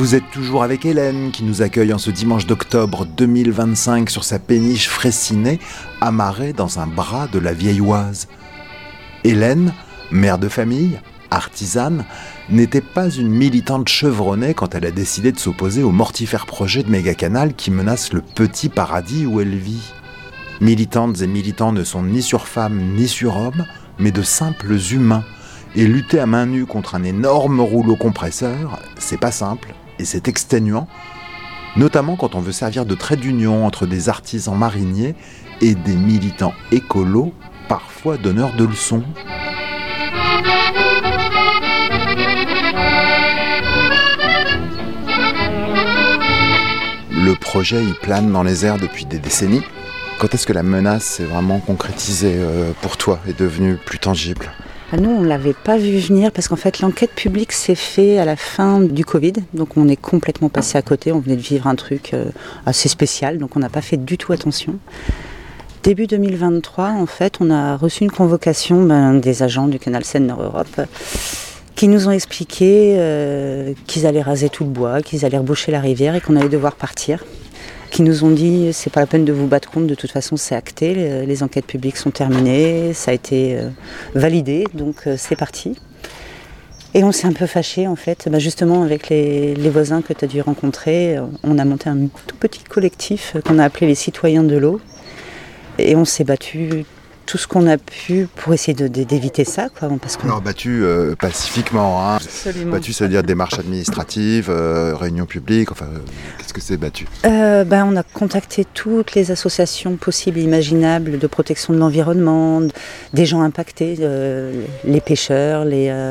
Vous êtes toujours avec Hélène qui nous accueille en ce dimanche d'octobre 2025 sur sa péniche Fraissinet, amarrée dans un bras de la vieille Oise. Hélène, mère de famille, artisane, n'était pas une militante chevronnée quand elle a décidé de s'opposer au mortifère projet de méga-canal qui menace le petit paradis où elle vit. Militantes et militants ne sont ni sur femmes ni sur hommes, mais de simples humains. Et lutter à main nue contre un énorme rouleau compresseur, c'est pas simple et c'est exténuant, notamment quand on veut servir de trait d'union entre des artisans mariniers et des militants écolos, parfois donneurs de leçons. Le projet, il plane dans les airs depuis des décennies. Quand est-ce que la menace s'est vraiment concrétisée pour toi et devenue plus tangible ? Nous, on ne l'avait pas vu venir parce qu'en fait, l'enquête publique s'est faite à la fin du Covid. Donc, on est complètement passé à côté. On venait de vivre un truc assez spécial. Donc, on n'a pas fait du tout attention. Début 2023, en fait, on a reçu une convocation des agents du canal Seine-Nord-Europe qui nous ont expliqué qu'ils allaient raser tout le bois, qu'ils allaient reboucher la rivière et qu'on allait devoir partir. Qui nous ont dit c'est pas la peine de vous battre contre, de toute façon c'est acté, les enquêtes publiques sont terminées, ça a été validé, donc c'est parti. Et on s'est un peu fâchés en fait, justement avec les voisins que tu as dû rencontrer, on a monté un tout petit collectif qu'on a appelé les citoyens de l'eau et on s'est battu tout ce qu'on a pu pour essayer d'éviter ça, quoi. Parce que... Alors battu pacifiquement, hein. Absolument. Battu, ça veut dire démarches administratives, réunions publiques, enfin, qu'est-ce que c'est battu ? On a contacté toutes les associations possibles et imaginables de protection de l'environnement, des gens impactés, les pêcheurs,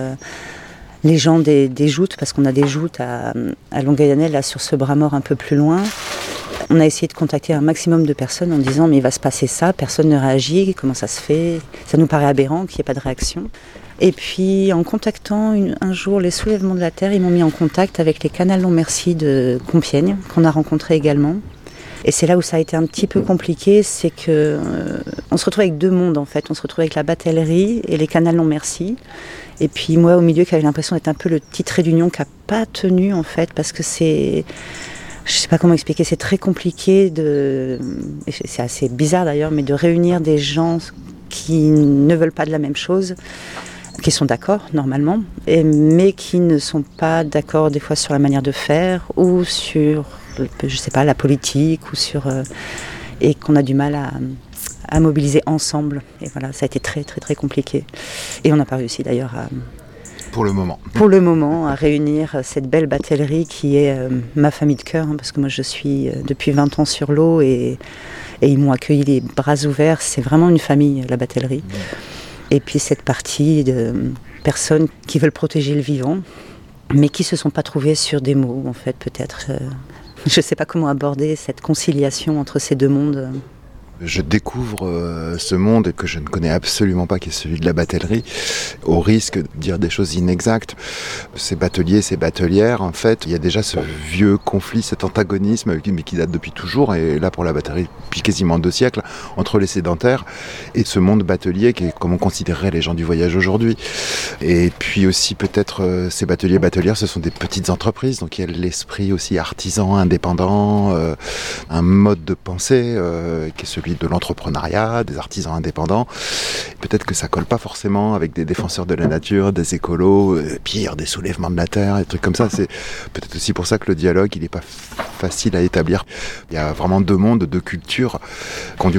les gens des joutes, parce qu'on a des joutes à Longueuil-Annel, là sur ce bras mort un peu plus loin. On a essayé de contacter un maximum de personnes en disant mais il va se passer ça, personne ne réagit, comment ça se fait ? Ça nous paraît aberrant qu'il n'y ait pas de réaction. Et puis en contactant un jour les Soulèvements de la Terre, ils m'ont mis en contact avec les Canals Non Merci de Compiègne, qu'on a rencontrés également. Et c'est là où ça a été un petit peu compliqué, c'est que on se retrouve avec deux mondes en fait. On se retrouve avec la batellerie et les Canals Non Merci. Et puis moi au milieu qui avait l'impression d'être un peu le petit trait d'union qui n'a pas tenu en fait, parce que c'est... Je ne sais pas comment expliquer, c'est très compliqué c'est assez bizarre d'ailleurs, mais de réunir des gens qui ne veulent pas de la même chose, qui sont d'accord normalement, mais qui ne sont pas d'accord des fois sur la manière de faire ou sur, je sais pas, la politique ou sur et qu'on a du mal à mobiliser ensemble. Et voilà, ça a été très très très compliqué. Et on n'a pas réussi d'ailleurs Pour le moment, à réunir cette belle batellerie qui est ma famille de cœur, parce que moi je suis depuis 20 ans sur l'eau et ils m'ont accueilli les bras ouverts. C'est vraiment une famille, la batellerie. Et puis cette partie de personnes qui veulent protéger le vivant, mais qui ne se sont pas trouvées sur des mots, en fait, peut-être. Je ne sais pas comment aborder cette conciliation entre ces deux mondes. Je découvre ce monde que je ne connais absolument pas, qui est celui de la batellerie, au risque de dire des choses inexactes. Ces bateliers, ces batelières, en fait, il y a déjà ce vieux conflit, cet antagonisme, mais qui date depuis toujours, et là pour la batellerie depuis quasiment 2 siècles, entre les sédentaires et ce monde batelier qui est comme on considérerait les gens du voyage aujourd'hui. Et puis aussi peut-être ces bateliers, batelières, ce sont des petites entreprises, donc il y a l'esprit aussi artisan, indépendant, un mode de pensée qui est celui de l'entrepreneuriat, des artisans indépendants. Peut-être que ça colle pas forcément avec des défenseurs de la nature, des écolos, pire, des soulèvements de la terre, des trucs comme ça. C'est peut-être aussi pour ça que le dialogue, il est pas facile à établir. Il y a vraiment 2 mondes, 2 cultures qui ont du